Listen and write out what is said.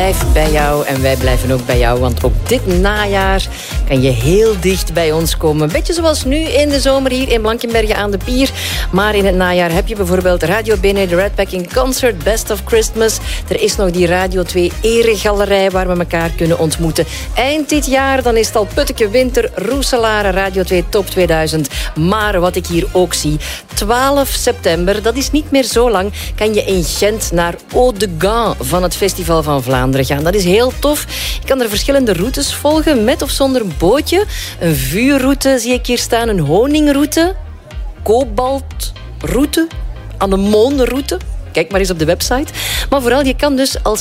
Blijf bij jou en wij blijven ook bij jou, want ook dit najaar kan je heel dicht bij ons komen. Een beetje zoals nu in de zomer hier in Blankenberge aan de Pier. Maar in het najaar heb je bijvoorbeeld Radio Bene, de Red Pack in Concert, Best of Christmas. Er is nog die Radio 2 Eregalerij waar we elkaar kunnen ontmoeten. Eind dit jaar, dan is het al Putteke Winter, Roeselare, Radio 2 Top 2000. Maar wat ik hier ook zie, 12 september, dat is niet meer zo lang, kan je in Gent naar Eau de Gand van het Festival van Vlaanderen gaan. Dat is heel tof. Je kan er verschillende routes volgen, met of zonder bootje. Een vuurroute zie ik hier staan, een honingroute, kobaltroute, anemonenroute. Kijk maar eens op de website. Maar vooral, je kan dus als